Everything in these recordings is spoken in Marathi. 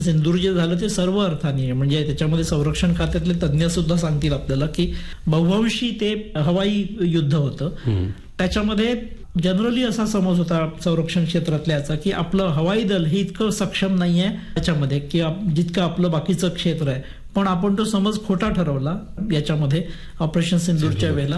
सिंदूर जे झालं ते सर्व अर्थाने आहे. म्हणजे त्याच्यामध्ये संरक्षण खात्यातले तज्ञ सुद्धा सांगतील आपल्याला की बहुअंशी ते हवाई युद्ध होतं. त्याच्यामध्ये जनरली असा समज होता संरक्षण क्षेत्रातल्याचा की आपलं हवाई दल हे इतकं सक्षम नाहीये त्याच्यामध्ये की जितकं आपलं बाकीचं क्षेत्र आहे. पण आपण तो समज खोटा ठरवला याच्यामध्ये ऑपरेशन सिंदूरच्या वेळेला.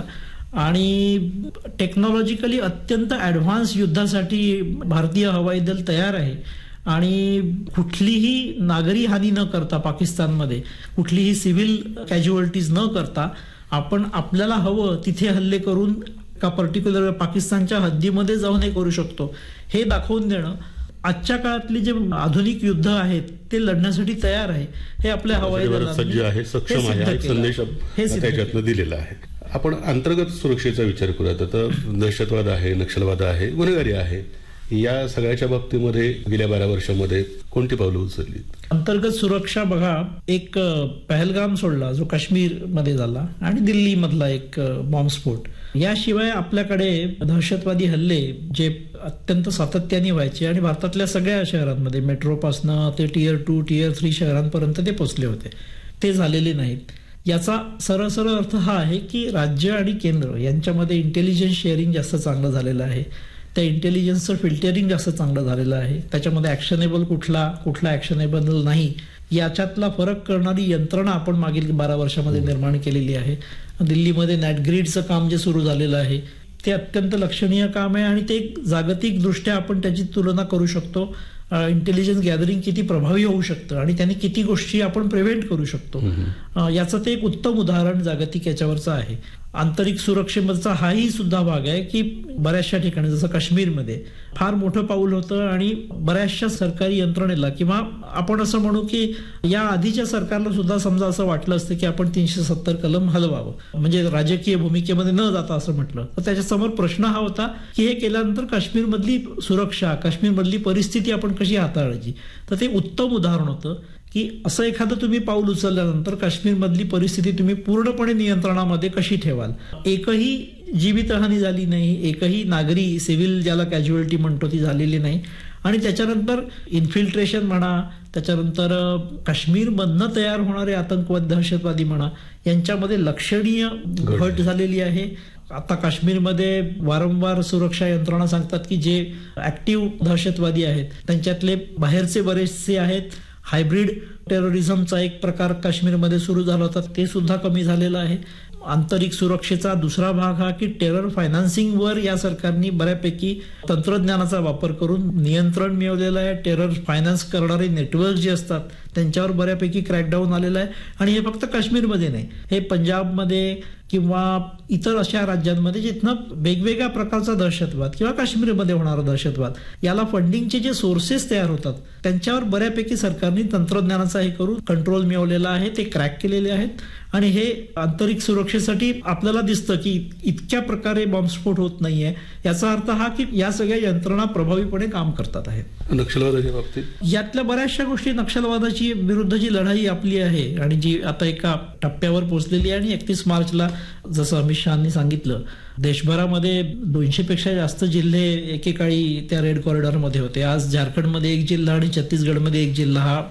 आणि टेक्नॉलॉजिकली अत्यंत ऍडव्हान्स युद्धासाठी भारतीय हवाई दल तयार आहे. आणि कुठलीही नागरी हानी न करता पाकिस्तानमध्ये कुठलीही सिव्हिल कॅज्युअलिटीज न करता आपण आपल्याला हवं तिथे हल्ले करून का पर्टिक्युलर पाकिस्तानच्या हद्दीमध्ये जाऊन हे करू शकतो हे दाखवून देणं आजच्या काळातले जे आधुनिक युद्ध आहेत ते लढण्यासाठी तयार आहे. हे आपल्या हवाई दलाने सज्ज आहे, सक्षम आहे, संदेश त्याच्यातनं दिलेला आहे. आपण अंतर्गत सुरक्षेचा विचार करूयात. तर दहशतवाद आहे, नक्षलवाद आहे, गुन्हेगारी आहे, या सगळ्याच्या बाबतीमध्ये गेल्या 12 वर्षामध्ये कोणती पावलं उचलली? अंतर्गत सुरक्षा बघा, एक पहलगाम सोडला जो काश्मीर मध्ये झाला आणि दिल्ली मधला एक बॉम्बस्फोट, याशिवाय आपल्याकडे दहशतवादी हल्ले जे अत्यंत सातत्याने व्हायचे आणि भारतातल्या सगळ्या शहरांमध्ये मेट्रोपासनं ते टियर 2 टियर 3 शहरांपर्यंत ते पोचले होते, ते झालेले नाहीत. याचा सरळ अर्थ हा आहे की राज्य आणि केंद्र यांच्यामध्ये इंटेलिजन्स शेअरिंग जास्त चांगलं झालेलं आहे. त्या इंटेलिजन्सचं फिल्टरिंग जास्त चांगलं झालेलं आहे. त्याच्यामध्ये ऍक्शनेबल कुठला ऍक्शनेबल नाही याच्यातला फरक करणारी यंत्रणा आपण मागील 12 वर्षामध्ये निर्माण केलेली आहे. दिल्लीमध्ये नॅटग्रिडचं काम जे सुरू झालेलं आहे ते अत्यंत लक्षणीय काम आहे आणि ते जागतिक दृष्ट्या आपण त्याची तुलना करू शकतो. इंटेलिजन्स गॅदरिंग किती प्रभावी होऊ शकतं आणि त्यांनी किती गोष्टी आपण प्रिव्हेंट करू शकतो याचं ते एक उत्तम उदाहरण जागतिक याच्यावरचं आहे. आंतरिक सुरक्षेचा हाही सुद्धा भाग आहे की बऱ्याचशा ठिकाणी जसं काश्मीरमध्ये फार मोठं पाऊल होतं आणि बऱ्याचशा सरकारी यंत्रणेला किंवा आपण असं म्हणू की या आधीच्या सरकारला सुद्धा समजा असं वाटलं असतं की आपण 370 कलम हलवावं, म्हणजे राजकीय भूमिकेमध्ये न जाता असं म्हटलं तर त्याच्यासमोर प्रश्न हा होता की हे केल्यानंतर काश्मीरमधली सुरक्षा, काश्मीरमधली परिस्थिती आपण कशी हाताळायची. तर ते उत्तम उदाहरण होतं की असं एखादं तुम्ही पाऊल उचलल्यानंतर काश्मीरमधली परिस्थिती तुम्ही पूर्णपणे नियंत्रणामध्ये कशी ठेवाल. एकही जीवितहानी झाली नाही, एकही नागरी सिव्हिल ज्याला कॅज्युअलिटी म्हणतो ती झालेली नाही. आणि त्याच्यानंतर इन्फिल्ट्रेशन म्हणा, त्याच्यानंतर काश्मीरमधनं तयार होणारे आतंकवाद, दहशतवादी म्हणा, यांच्यामध्ये लक्षणीय घट झालेली आहे. आता काश्मीरमध्ये वारंवार सुरक्षा यंत्रणा सांगतात की जे ऍक्टिव्ह दहशतवादी आहेत त्यांच्यातले बाहेरचे बरेचसे आहेत. हायब्रिड टेररिझमचा एक प्रकार काश्मीरमध्ये सुरू झाला होता, ते सुद्धा कमी झालेलं आहे. आंतरिक सुरक्षेचा दुसरा भाग हा की टेरर फायनान्सिंग वर या सरकारने बऱ्यापैकी तंत्रज्ञानाचा वापर करून नियंत्रण मिळवलेलं आहे. टेरर फायनान्स करणारे नेटवर्क जे असतात त्यांच्यावर बऱ्यापैकी क्रॅकडाऊन आलेलं आहे. आणि हे फक्त काश्मीरमध्ये नाही, हे पंजाबमध्ये किंवा इतर अशा राज्यांमध्ये जिथनं वेगवेगळ्या प्रकारचा दहशतवाद किंवा काश्मीरमध्ये होणारा दहशतवाद याला फंडिंगचे जे सोर्सेस तयार होतात त्यांच्यावर बऱ्यापैकी सरकारने तंत्रज्ञानाचा हे करून कंट्रोल मिळवलेला आहे, ते क्रॅक केलेले आहेत. आणि हे आंतरिक सुरक्षेसाठी आपल्याला दिसतं की इतक्या प्रकारे बॉम्बस्फोट होत नाहीये. याचा अर्थ हा की या सगळ्या यंत्रणा प्रभावीपणे काम करतात आहेत. नक्षलवादाच्या बाबतीत यातल्या बऱ्याचशा गोष्टी, नक्षलवादाची विरुद्धची लढाई आपली आहे आणि जी आता एका टप्प्यावर पोहोचलेली आहे. आणि 31 मार्चला जसं अमित शहानी सांगितलं देशभरामध्ये 200 पेक्षा जास्त जिल्हे एकेकाळी त्या रेड कॉरिडॉरमध्ये होते. आज झारखंडमध्ये एक जिल्हा आणि छत्तीसगडमध्ये एक जिल्हा, हा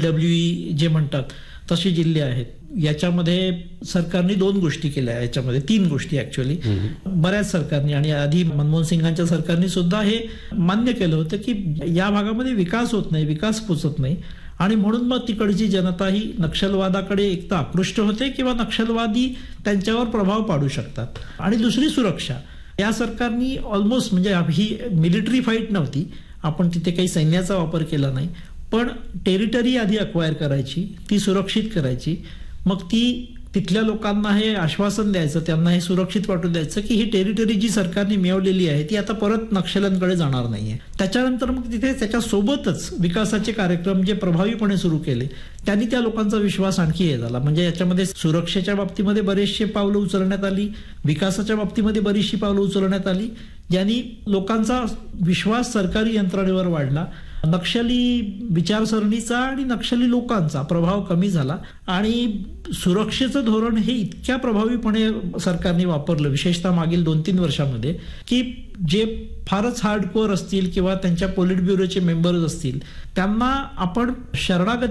LWE जे म्हणतात तसे जिल्हे आहेत. याच्यामध्ये सरकारने 2 गोष्टी केल्या, याच्यामध्ये 3 गोष्टी ऍक्च्युअली बऱ्याच सरकारने आणि आधी मनमोहन सिंगांच्या सरकारने सुद्धा हे मान्य केलं होतं की या भागामध्ये विकास होत नाही, विकास पोचत नाही. आणि म्हणून मग तिकडची जनता ही नक्षलवादाकडे एक तर आकृष्ट होते किंवा नक्षलवादी त्यांच्यावर प्रभाव पाडू शकतात. आणि दुसरी सुरक्षा, या सरकारनी ऑलमोस्ट म्हणजे ही मिलिटरी फाईट नव्हती, आपण तिथे काही सैन्याचा वापर केला नाही, पण टेरिटरी आधी अक्वायर करायची, ती सुरक्षित करायची, मग ती तिथल्या लोकांना हे आश्वासन द्यायचं, त्यांना हे सुरक्षित वाटून द्यायचं की ही टेरिटरी जी सरकारने मिळवलेली आहे ती आता परत नक्षल्यांकडे जाणार नाहीये. त्याच्यानंतर मग तिथे त्याच्यासोबतच विकासाचे कार्यक्रम जे प्रभावीपणे सुरू केले त्यांनी त्या लोकांचा विश्वास आणखी हे झाला. म्हणजे याच्यामध्ये सुरक्षेच्या बाबतीमध्ये बरेचसे पावलं उचलण्यात आली, विकासाच्या बाबतीमध्ये बरीचशी पावलं उचलण्यात आली, ज्यांनी लोकांचा विश्वास सरकारी यंत्रणेवर वाढला. नक्षली विचारसरणीचा आणि नक्षली लोकांचा प्रभाव कमी झाला आणि सुरक्षेचं धोरण हे इतक्या प्रभावीपणे सरकारने वापरलं, विशेषतः मागील 2-3 वर्षामध्ये, की जे फारच हार्डकोअर असतील किंवा त्यांच्या पोलिट ब्युरोचे मेंबर्स असतील त्यांना आपण शरणागती